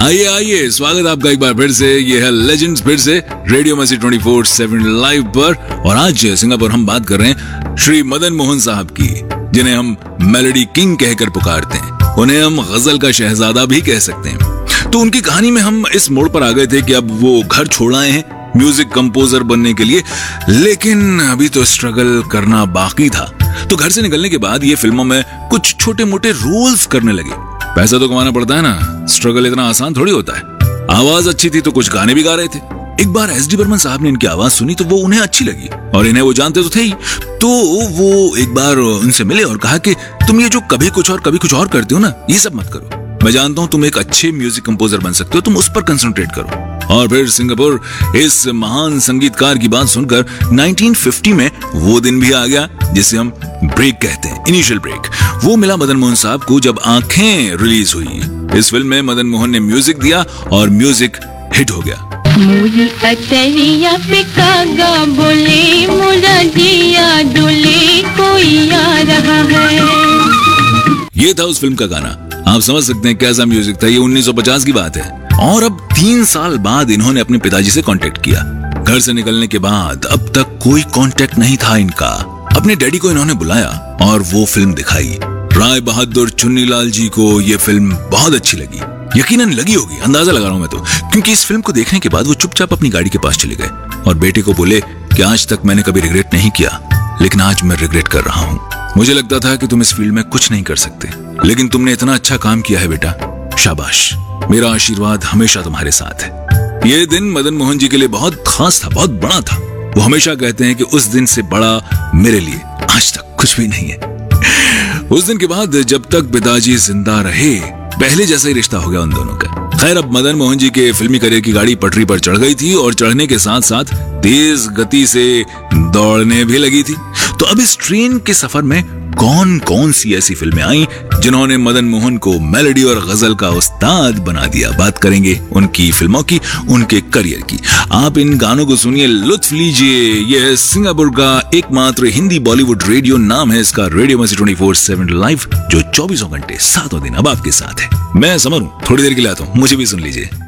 आइए आइए, स्वागत आपका एक बार फिर से। ये है लेजेंड्स फिर से रेडियो मस्ती 24/7 लाइव पर। और आज सिंगापुर हम बात कर रहे हैं श्री मदन मोहन साहब की, जिन्हें हम मेलोडी किंग कहकर पुकारते हैं। उन्हें हम गजल का शहजादा भी कह सकते हैं। तो उनकी कहानी में हम इस मोड़ पर आ गए थे कि अब वो घर छोड़ आए हैं म्यूजिक कंपोजर बनने के लिए, लेकिन अभी तो स्ट्रगल करना बाकी था। तो घर से निकलने के बाद ये फिल्मों में कुछ छोटे मोटे रोल्स करने लगे। पैसा तो कमाना पड़ता है ना, स्ट्रगल इतना आसान थोड़ी होता है। आवाज अच्छी थी तो कुछ गाने भी गा रहे थे। एक बार एसडी बर्मन साहब ने इनकी आवाज सुनी तो वो उन्हें अच्छी लगी, और इन्हें वो जानते तो थे ही। तो वो एक बार उनसे मिले और कहा कि तुम ये जो कभी कुछ और करते हो ना, ये सब मत करो। मैं जानता हूं तुम एक अच्छे म्यूजिक कंपोजर बन सकते हो, तुम उस पर कंसंट्रेट करो। और फिर सिंगापुर इस महान संगीतकार की बात सुनकर 1950 में वो दिन भी आ गया जिसे हम ब्रेक कहते हैं, इनिशियल ब्रेक। वो मिला मदन मोहन साहब को जब आंखें रिलीज हुई। इस फिल्म में मदन मोहन ने म्यूजिक दिया और म्यूजिक हिट हो गया। मोरी अतरिया पे कागा बोले, मोरा जिया डोले, कोई आ रहा है। ये था उस फिल्म का गाना। आप समझ सकते हैं कैसा म्यूजिक था। ये 1950 की बात है। और अब 3 साल बाद इन्होंने अपने पिताजी से कांटेक्ट किया। घर से निकलने के बाद अब तक कोई कांटेक्ट नहीं था इनका। अपने डैडी को इन्होंने बुलाया और वो फिल्म दिखाई। राय बहादुर चुन्नीलाल जी को ये फिल्म बहुत अच्छी लगी। यकीनन लगी होगी, अंदाजा लगा रहा हूं मैं तो, क्योंकि इस फिल्म को देखने के बाद वो चुपचाप अपनी गाड़ी के पास चले गए और बेटे को बोले कि आज तक मैंने कभी रिग्रेट नहीं किया, लेकिन आज मैं रिग्रेट कर रहा हूं। मुझे लगता था कि तुम इस फील्ड में कुछ नहीं कर सकते, लेकिन तुमने इतना अच्छा काम किया है बेटा, शाबाश। मेरा आशीर्वाद हमेशा तुम्हारे साथ है। ये दिन मदन मोहन जी के लिए बहुत खास था, बहुत बड़ा था। वो हमेशा कहते हैं कि उस दिन से बड़ा मेरे लिए आज तक कुछ भी नहीं है। उस दिन के बाद जब तक पिताजी जिंदा रहे, पहले जैसा ही रिश्ता हो गया उन दोनों का। खैर, अब मदन मोहन जी के फिल्मी करियर की गाड़ी पटरी पर चढ़ गई थी और चढ़ने के साथ साथ तेज गति से दौड़ने भी लगी थी। तो अब इस ट्रेन के सफर में कौन कौन सी ऐसी फिल्में आई जिन्होंने मदन मोहन को मेलोडी और गजल का उस्ताद बना दिया। बात करेंगे उनकी फिल्मों की, उनके करियर की। आप इन गानों को सुनिए, लुत्फ लीजिए। यह है सिंगापुर का एकमात्र हिंदी बॉलीवुड रेडियो। नाम है इसका रेडियो मस्ती 24/7 लाइव, जो 24 घंटे 7 दिन अब आपके साथ है। मैं समर हूं, थोड़ी देर के लिए आता हूं, मुझे भी सुन लीजिए।